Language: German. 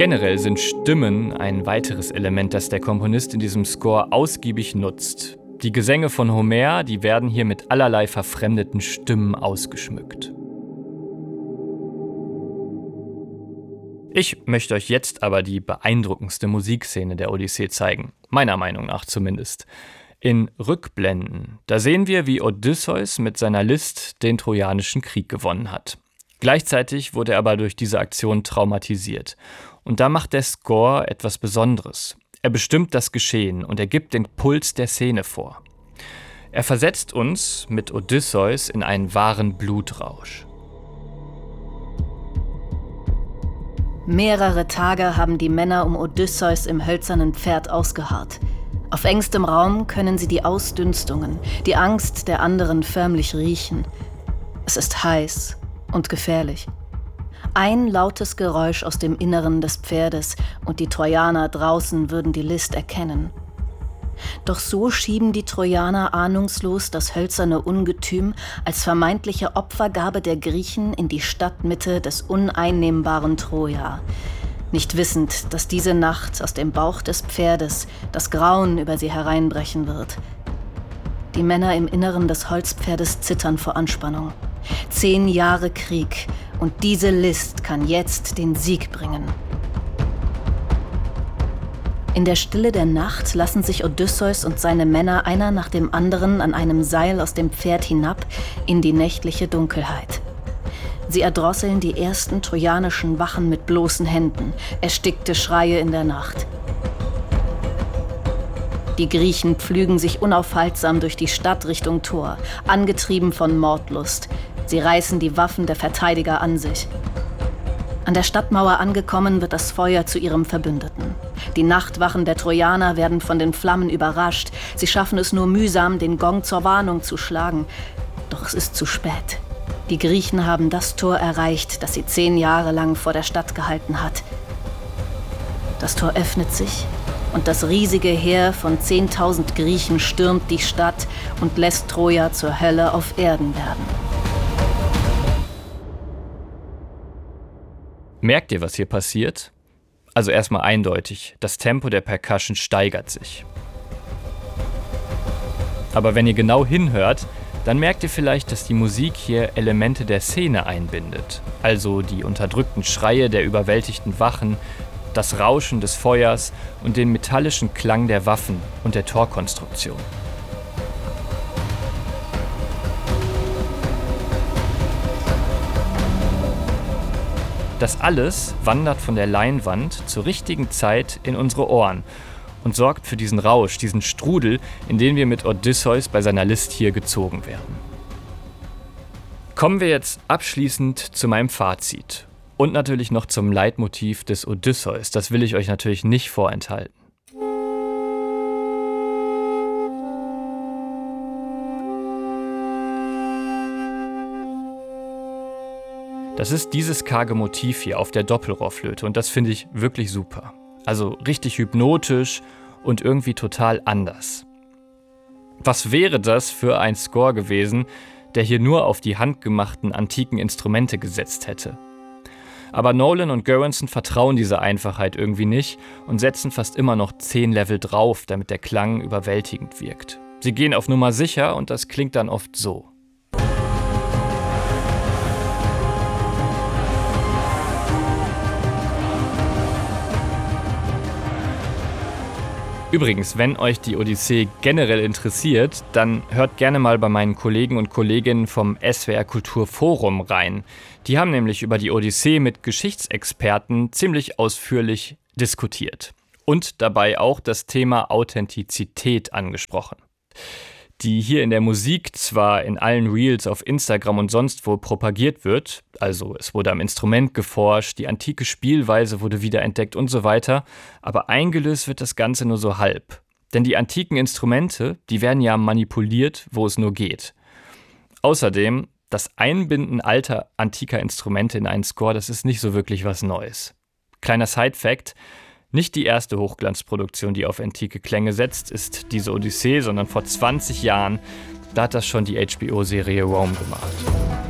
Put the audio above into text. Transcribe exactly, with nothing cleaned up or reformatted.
Generell sind Stimmen ein weiteres Element, das der Komponist in diesem Score ausgiebig nutzt. Die Gesänge von Homer, die werden hier mit allerlei verfremdeten Stimmen ausgeschmückt. Ich möchte euch jetzt aber die beeindruckendste Musikszene der Odyssee zeigen, meiner Meinung nach zumindest. In Rückblenden, da sehen wir, wie Odysseus mit seiner List den Trojanischen Krieg gewonnen hat. Gleichzeitig wurde er aber durch diese Aktion traumatisiert. Und da macht der Score etwas Besonderes. Er bestimmt das Geschehen und er gibt den Puls der Szene vor. Er versetzt uns mit Odysseus in einen wahren Blutrausch. Mehrere Tage haben die Männer um Odysseus im hölzernen Pferd ausgeharrt. Auf engstem Raum können sie die Ausdünstungen, die Angst der anderen förmlich riechen. Es ist heiß und gefährlich. Ein lautes Geräusch aus dem Inneren des Pferdes und die Trojaner draußen würden die List erkennen. Doch so schieben die Trojaner ahnungslos das hölzerne Ungetüm als vermeintliche Opfergabe der Griechen in die Stadtmitte des uneinnehmbaren Troja, nicht wissend, dass diese Nacht aus dem Bauch des Pferdes das Grauen über sie hereinbrechen wird. Die Männer im Inneren des Holzpferdes zittern vor Anspannung. Zehn Jahre Krieg und diese List kann jetzt den Sieg bringen. In der Stille der Nacht lassen sich Odysseus und seine Männer einer nach dem anderen an einem Seil aus dem Pferd hinab in die nächtliche Dunkelheit. Sie erdrosseln die ersten trojanischen Wachen mit bloßen Händen, erstickte Schreie in der Nacht. Die Griechen pflügen sich unaufhaltsam durch die Stadt Richtung Tor, angetrieben von Mordlust. Sie reißen die Waffen der Verteidiger an sich. An der Stadtmauer angekommen, wird das Feuer zu ihrem Verbündeten. Die Nachtwachen der Trojaner werden von den Flammen überrascht. Sie schaffen es nur mühsam, den Gong zur Warnung zu schlagen. Doch es ist zu spät. Die Griechen haben das Tor erreicht, das sie zehn Jahre lang vor der Stadt gehalten hat. Das Tor öffnet sich und das riesige Heer von zehntausend Griechen stürmt die Stadt und lässt Troja zur Hölle auf Erden werden. Merkt ihr, was hier passiert? Also erstmal eindeutig, das Tempo der Percussion steigert sich. Aber wenn ihr genau hinhört, dann merkt ihr vielleicht, dass die Musik hier Elemente der Szene einbindet. Also die unterdrückten Schreie der überwältigten Wachen, das Rauschen des Feuers und den metallischen Klang der Waffen und der Torkonstruktion. Das alles wandert von der Leinwand zur richtigen Zeit in unsere Ohren und sorgt für diesen Rausch, diesen Strudel, in den wir mit Odysseus bei seiner List hier gezogen werden. Kommen wir jetzt abschließend zu meinem Fazit und natürlich noch zum Leitmotiv des Odysseus. Das will ich euch natürlich nicht vorenthalten. Das ist dieses karge Motiv hier auf der Doppelrohrflöte und das finde ich wirklich super. Also richtig hypnotisch und irgendwie total anders. Was wäre das für ein Score gewesen, der hier nur auf die handgemachten antiken Instrumente gesetzt hätte? Aber Nolan und Göransson vertrauen dieser Einfachheit irgendwie nicht und setzen fast immer noch zehn Level drauf, damit der Klang überwältigend wirkt. Sie gehen auf Nummer sicher und das klingt dann oft so. Übrigens, wenn euch die Odyssee generell interessiert, dann hört gerne mal bei meinen Kollegen und Kolleginnen vom S W R Kulturforum rein. Die haben nämlich über die Odyssee mit Geschichtsexperten ziemlich ausführlich diskutiert und dabei auch das Thema Authentizität angesprochen, die hier in der Musik zwar in allen Reels auf Instagram und sonst wo propagiert wird, also es wurde am Instrument geforscht, die antike Spielweise wurde wiederentdeckt und so weiter, aber eingelöst wird das Ganze nur so halb. Denn die antiken Instrumente, die werden ja manipuliert, wo es nur geht. Außerdem, das Einbinden alter antiker Instrumente in einen Score, das ist nicht so wirklich was Neues. Kleiner Side-Fact: Nicht die erste Hochglanzproduktion, die auf antike Klänge setzt, ist diese Odyssee, sondern vor zwanzig Jahren, da hat das schon die H B O-Serie Rome gemacht.